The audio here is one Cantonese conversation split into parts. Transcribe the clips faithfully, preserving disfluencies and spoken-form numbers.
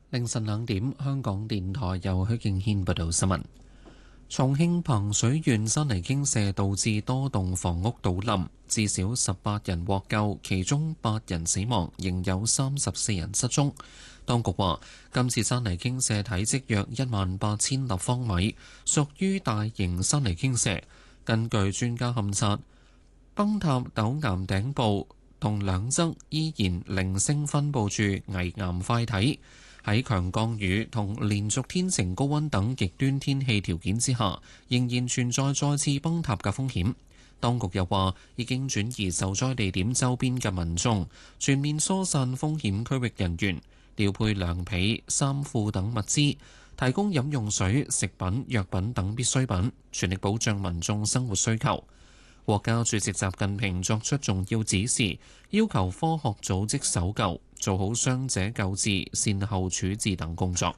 凌晨兩點，香港電台由許敬軒報道新聞。重慶彭水縣山泥傾瀉導致多棟房屋倒冧，至少十八人獲救，其中八人死亡，仍有三十四人失蹤。當局話，今次山泥傾瀉體積約一萬八千立方米，屬於大型山泥傾瀉。根據專家勘察，崩塌陡岩頂部同兩側依然零星分佈住危岩塊體。喺強降雨同連續天晴高溫等極端天氣條件之下，仍然存在再次崩塌嘅風險。當局又話，已經轉移受災地點周邊嘅民眾，全面疏散風險區域人員，調配涼被、衫褲等物資，提供飲用水、食品、藥品等必需品，全力保障民眾生活需求。國家主席習近平作出重要指示，要求科學組織搜救，做好傷者救治、善後處置等工作。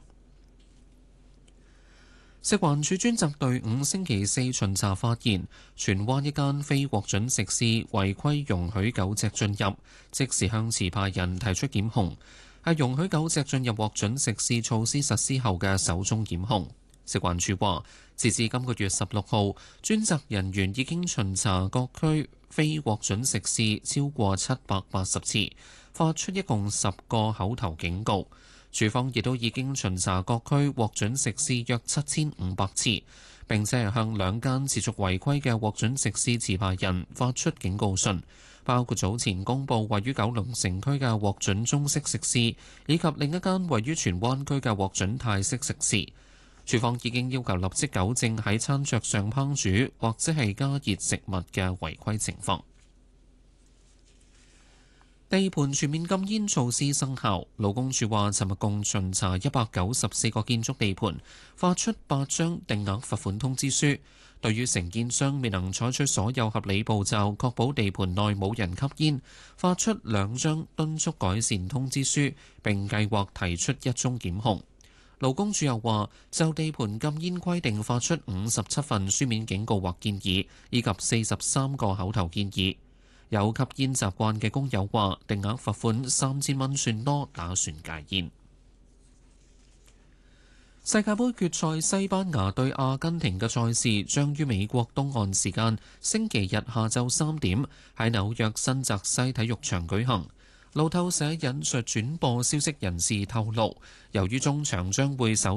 食環署專責隊伍星期四巡查發現，荃灣一間非獲准食肆違規容許狗隻進入，即時向持牌人提出檢控，係容許狗隻進入獲准食肆措施實施後嘅首宗檢控。食環署話，截至今個月十六號，專責人員已經巡查各區非獲准食肆超過七百八十次，發出一共十個口頭警告。署方亦都已經巡查各區獲准食肆約七千五百次，並且係向兩間持續違規嘅獲准食肆持牌人發出警告信，包括早前公佈位於九龍城區嘅獲准中式食肆，以及另一間位於荃灣區嘅獲准泰式食肆。廚房已經要求立即糾正喺餐桌上烹煮或者係加熱食物嘅違規情況。地盤全面禁煙措施生效，勞工處話，尋日共巡查一百九十四個建築地盤，發出八張定額罰款通知書。對於承建商未能採取所有合理步驟，確保地盤內冇人吸煙，發出兩張敦促改善通知書，並計劃提出一宗檢控。勞工處又話，就地盤禁煙規定發出五十七份書面警告或建議，以及四十三個口頭建議。有吸煙習慣嘅工友話，定額罰款三千蚊算多，打算戒煙。世界盃決賽西班牙對阿根廷嘅賽事將於美國東岸時間星期日下晝三點喺紐約新澤西體育場舉行。路透社引述轉播消息人士透露，由於中場將會首